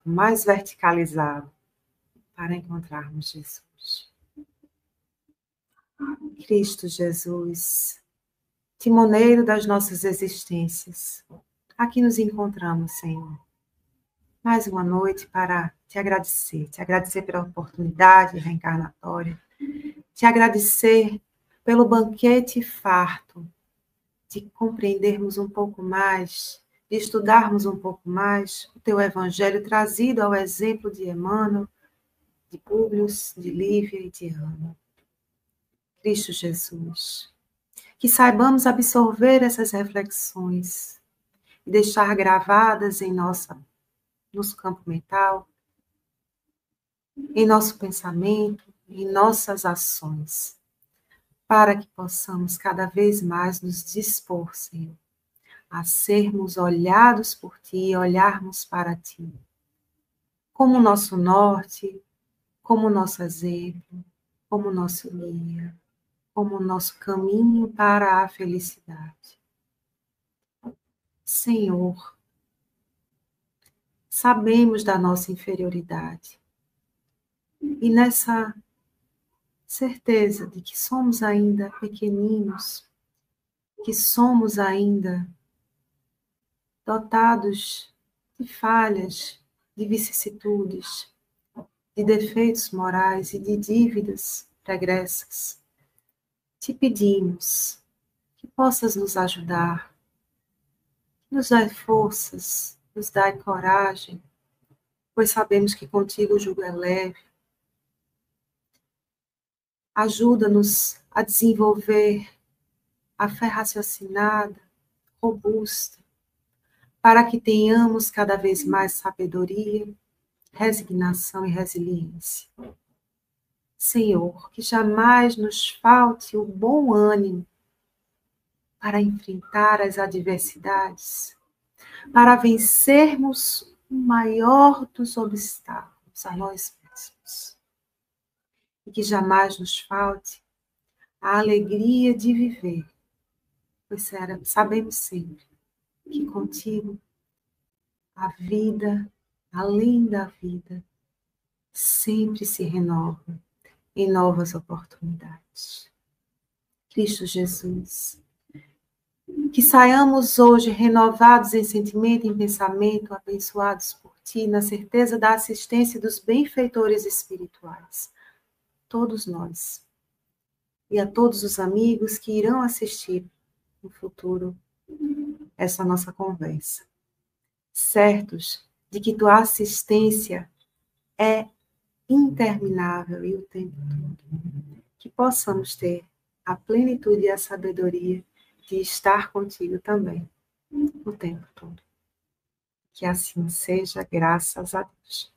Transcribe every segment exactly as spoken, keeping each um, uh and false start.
mais verticalizado, para encontrarmos Jesus. Cristo Jesus, timoneiro das nossas existências, aqui nos encontramos, Senhor. Mais uma noite para te agradecer, te agradecer pela oportunidade reencarnatória, te agradecer pelo banquete farto, de compreendermos um pouco mais, de estudarmos um pouco mais o teu evangelho trazido ao exemplo de Emmanuel, de Públio, de Lívia e de Ana. Cristo Jesus, que saibamos absorver essas reflexões e deixar gravadas em nossa, nosso campo mental, em nosso pensamento, em nossas ações, para que possamos cada vez mais nos dispor, Senhor, a sermos olhados por Ti e olharmos para Ti, como nosso norte, como nosso exemplo, como nosso guia, como nosso caminho para a felicidade. Senhor, sabemos da nossa inferioridade e nessa certeza de que somos ainda pequeninos, que somos ainda dotados de falhas, de vicissitudes, de defeitos morais e de dívidas pregressas, te pedimos que possas nos ajudar, nos dai forças, nos dai coragem, pois sabemos que contigo o jugo é leve. Ajuda-nos a desenvolver a fé raciocinada, robusta, para que tenhamos cada vez mais sabedoria, resignação e resiliência. Senhor, que jamais nos falte o bom ânimo para enfrentar as adversidades, para vencermos o maior dos obstáculos a nós mesmos. E que jamais nos falte a alegria de viver, pois sabemos sempre que contigo a vida, além da vida, sempre se renova em novas oportunidades. Cristo Jesus, que saiamos hoje renovados em sentimento e em pensamento, abençoados por Ti, na certeza da assistência dos benfeitores espirituais, todos nós, e a todos os amigos que irão assistir no futuro essa nossa conversa, certos de que Tua assistência é interminável e o tempo todo. Que possamos ter a plenitude e a sabedoria de estar contigo também, o tempo todo. Que assim seja, graças a Deus.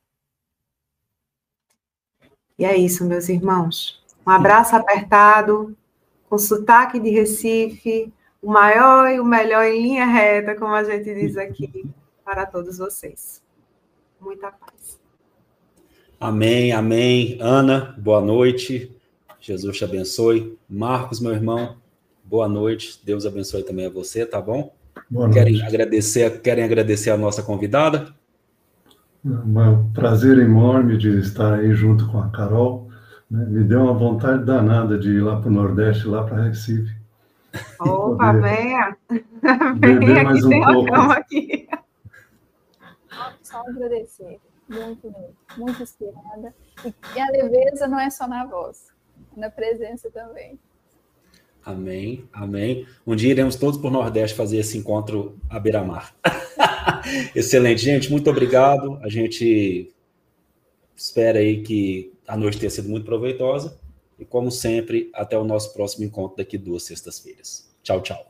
E é isso, meus irmãos. Um abraço apertado, com sotaque de Recife, o maior e o melhor em linha reta, como a gente diz aqui, para todos vocês. Muita paz. Amém, amém. Ana, boa noite. Jesus te abençoe. Marcos, meu irmão, boa noite. Deus abençoe também a você, tá bom? Boa noite. Querem agradecer, querem agradecer a nossa convidada? É um prazer enorme de estar aí junto com a Carol. Né? Me deu uma vontade danada de ir lá para o Nordeste, lá para Recife. Opa, venha! Beber mais um pouco. Aqui. Só agradecer. Muito, muito, muito inspirada. E a leveza não é só na voz, na presença também. Amém, amém. Um dia iremos todos por Nordeste fazer esse encontro à beira-mar. Excelente, gente, muito obrigado. A gente espera aí que a noite tenha sido muito proveitosa. E, como sempre, até o nosso próximo encontro daqui duas sextas-feiras. Tchau, tchau.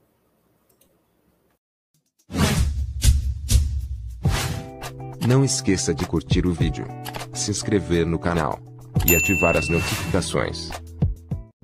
Não esqueça de curtir o vídeo, se inscrever no canal e ativar as notificações.